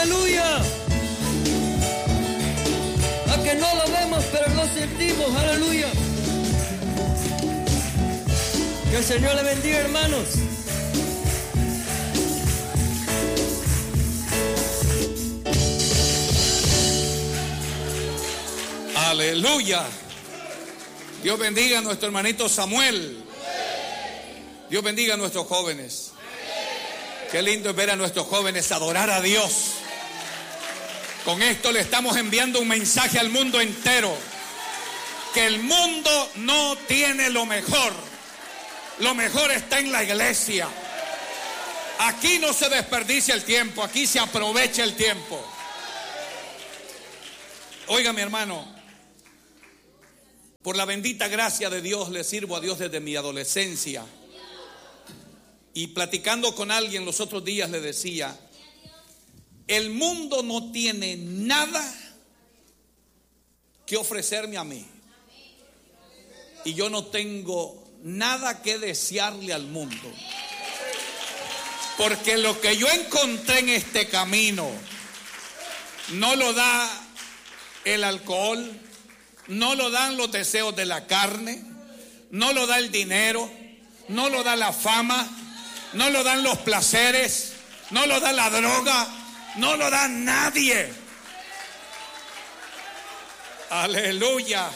aleluya. A que no lo vemos, pero lo sentimos, aleluya. Que el Señor le bendiga, hermanos. Aleluya. Dios bendiga a nuestro hermanito Samuel. Dios bendiga a nuestros jóvenes. Qué lindo es ver a nuestros jóvenes adorar a Dios. Con esto le estamos enviando un mensaje al mundo entero. Que el mundo no tiene lo mejor. Lo mejor está en la iglesia. Aquí no se desperdicia el tiempo, aquí se aprovecha el tiempo. Oiga, mi hermano, por la bendita gracia de Dios le sirvo a Dios desde mi adolescencia. Y platicando con alguien los otros días le decía, el mundo no tiene nada que ofrecerme a mí. Y yo no tengo nada que desearle al mundo. Porque lo que yo encontré en este camino no lo da el alcohol, no lo dan los deseos de la carne, no lo da el dinero, no lo da la fama, no lo dan los placeres, no lo da la droga, no lo da nadie. Aleluya.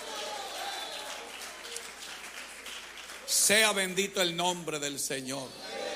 Sea bendito el nombre del Señor.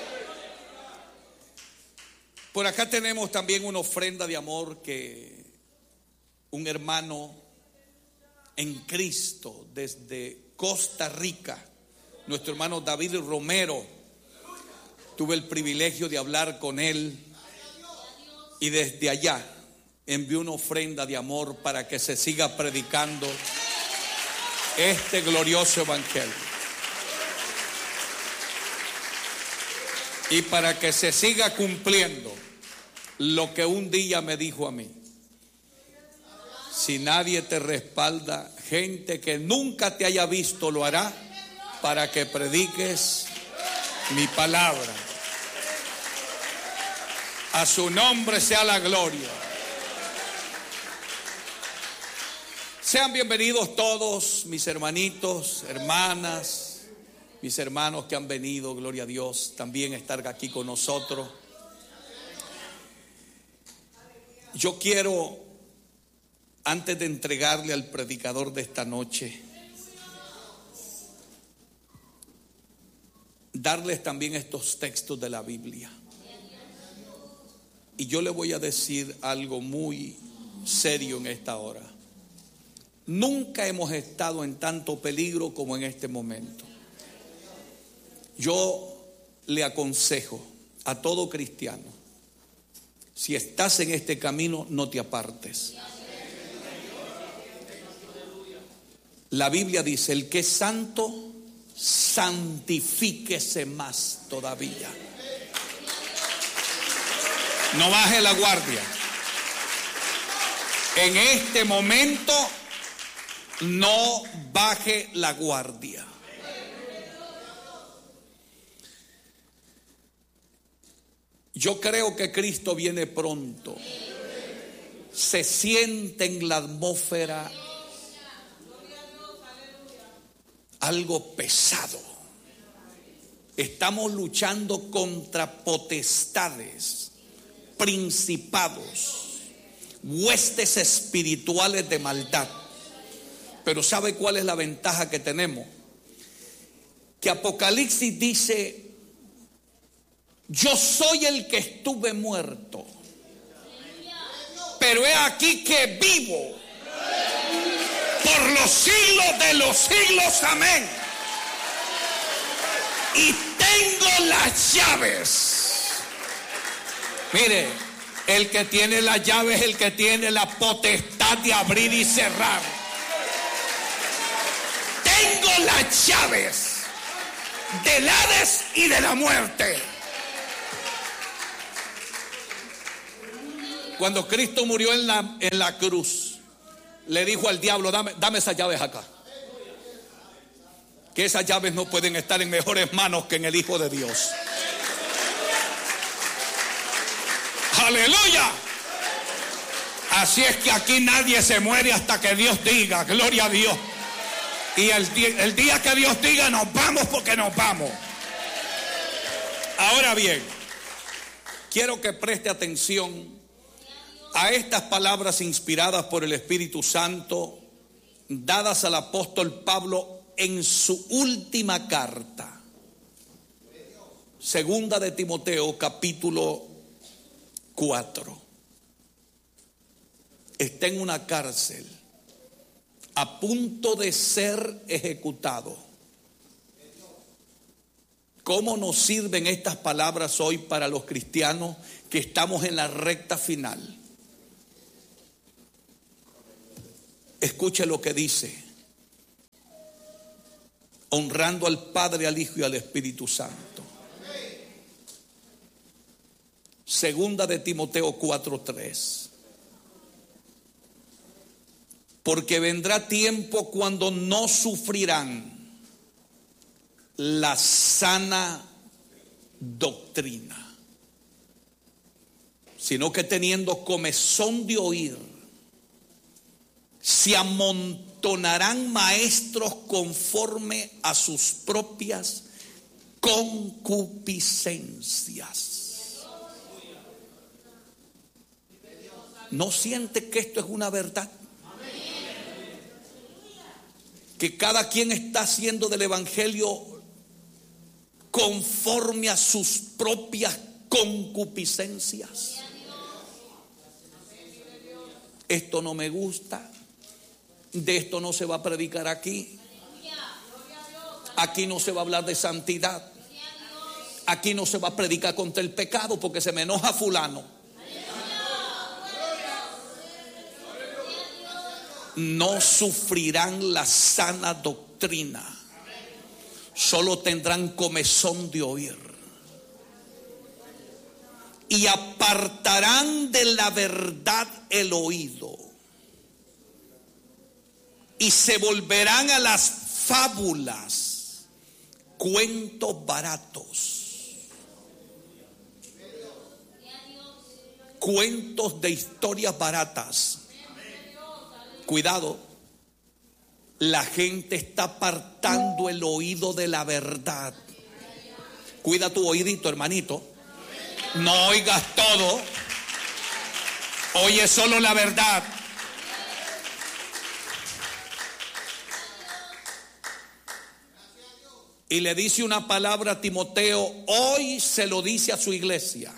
Por acá tenemos también una ofrenda de amor que un hermano en Cristo desde Costa Rica, nuestro hermano David Romero, tuve el privilegio de hablar con él y desde allá envió una ofrenda de amor para que se siga predicando este glorioso evangelio y para que se siga cumpliendo lo que un día me dijo a mí. Si nadie te respalda, gente que nunca te haya visto lo hará para que prediques mi palabra. A su nombre sea la gloria. Sean bienvenidos todos mis hermanitos, hermanas, mis hermanos que han venido, gloria a Dios, también estar aquí con nosotros. Yo quiero, antes de entregarle al predicador de esta noche, darles también estos textos de la Biblia. Y yo le voy a decir algo muy serio en esta hora. Nunca hemos estado en tanto peligro como en este momento. Yo le aconsejo a todo cristiano, si estás en este camino, no te apartes. La Biblia dice, el que es santo, santifíquese más todavía. No baje la guardia. En este momento, no baje la guardia. Yo creo que Cristo viene pronto. Se siente en la atmósfera algo pesado. Estamos luchando contra potestades, principados, huestes espirituales de maldad. Pero ¿sabe cuál es la ventaja que tenemos? Que Apocalipsis dice, yo soy el que estuve muerto, pero he aquí que vivo por los siglos de los siglos, amén. Y tengo las llaves. Mire, el que tiene las llaves es el que tiene la potestad de abrir y cerrar. Tengo las llaves del Hades y de la muerte. Cuando Cristo murió en la cruz, le dijo al diablo, dame esas llaves acá. Que esas llaves no pueden estar en mejores manos que en el Hijo de Dios. Aleluya. Así es que aquí nadie se muere hasta que Dios diga, gloria a Dios. Y el día que Dios diga, nos vamos porque nos vamos. Ahora bien, quiero que preste atención a estas palabras inspiradas por el Espíritu Santo, dadas al apóstol Pablo en su última carta. Segunda de Timoteo, capítulo 4. Está en una cárcel, a punto de ser ejecutado. ¿Cómo nos sirven estas palabras hoy para los cristianos que estamos en la recta final? Escuche lo que dice: honrando al Padre, al Hijo y al Espíritu Santo. Segunda de Timoteo 4:3. Porque vendrá tiempo cuando no sufrirán la sana doctrina, sino que teniendo comezón de oír, se amontonarán maestros conforme a sus propias concupiscencias. ¿No siente que esto es una verdad? Que cada quien está haciendo del evangelio conforme a sus propias concupiscencias. Esto no me gusta. De esto no se va a predicar aquí. Aquí no se va a hablar de santidad. Aquí no se va a predicar contra el pecado porque se me enoja fulano. No sufrirán la sana doctrina, solo tendrán comezón de oír. Y apartarán de la verdad el oído, y se volverán a las fábulas, cuentos baratos, cuentos de historias baratas. Cuidado, la gente está apartando el oído de la verdad. Cuida tu oídito, hermanito. No oigas todo. Oye solo la verdad. Y le dice una palabra a Timoteo, hoy se lo dice a su iglesia.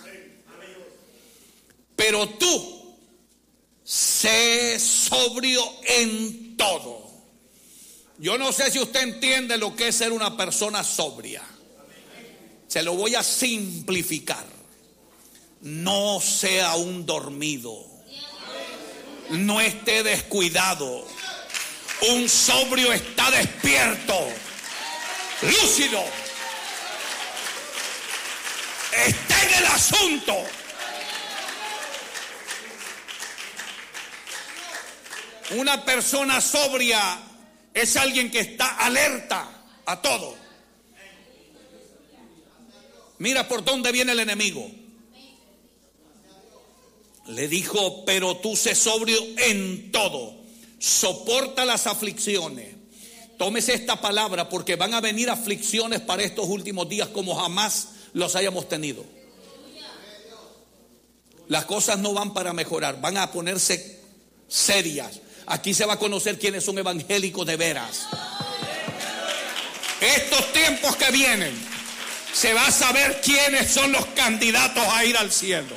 Pero tú, sé sobrio en todo. Yo no sé si usted entiende lo que es ser una persona sobria. Se lo voy a simplificar. No sea un dormido. No esté descuidado. Un sobrio está despierto, lúcido. Está en el asunto. Una persona sobria es alguien que está alerta a todo. Mira por dónde viene el enemigo. Le dijo, pero tú sé sobrio en todo. Soporta las aflicciones. Tómese esta palabra porque van a venir aflicciones para estos últimos días como jamás los hayamos tenido. Las cosas no van para mejorar, van a ponerse serias. Aquí se va a conocer quiénes son evangélicos de veras. Estos tiempos que vienen, se va a saber quiénes son los candidatos a ir al cielo.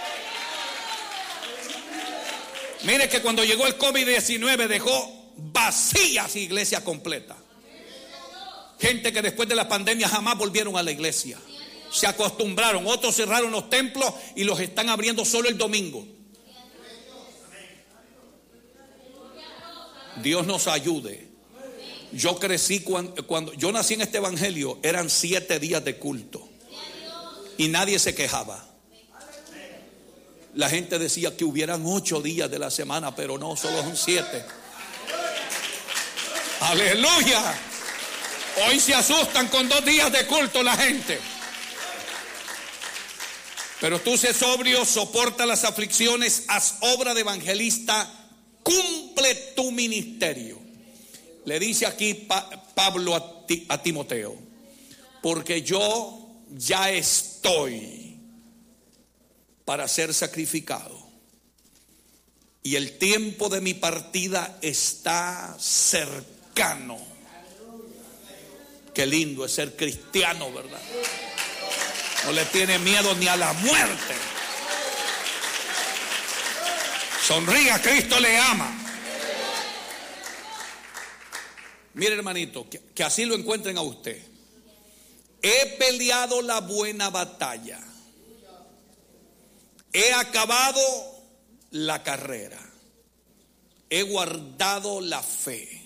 Mire que cuando llegó el COVID-19 dejó vacías iglesias completas. Gente que después de la pandemia jamás volvieron a la iglesia. Se acostumbraron, otros cerraron los templos y los están abriendo solo el domingo. Dios nos ayude. Yo crecí cuando yo nací en este evangelio, eran 7 días de culto y nadie se quejaba. La gente decía que hubieran 8 días de la semana, pero no, solo son 7. Aleluya. Hoy se asustan con 2 días de culto la gente. Pero tú sé sobrio, soporta las aflicciones, haz obra de evangelista, cumple tu ministerio. Le dice aquí Pablo a Timoteo, porque yo ya estoy para ser sacrificado y el tiempo de mi partida está cercano. Qué lindo es ser cristiano, ¿verdad? No le tiene miedo ni a la muerte. Sonría, Cristo le ama. Mire, hermanito, que así lo encuentren a usted. He peleado la buena batalla. He acabado la carrera. He guardado la fe.